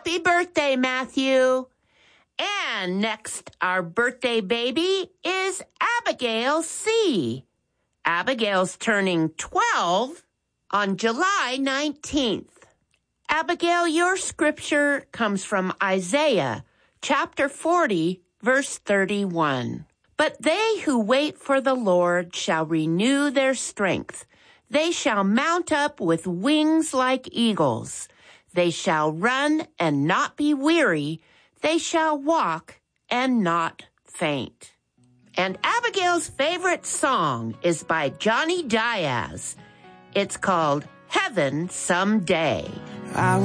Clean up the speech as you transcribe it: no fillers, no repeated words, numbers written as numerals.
Happy birthday, Matthew. And next, our birthday baby is Abigail C. Abigail's turning 12 on July 19th. Abigail, your scripture comes from Isaiah chapter 40, verse 31. But they who wait for the Lord shall renew their strength. They shall mount up with wings like eagles. They shall run and not be weary. They shall walk and not faint. And Abigail's favorite song is by Johnny Diaz. It's called Heaven Someday.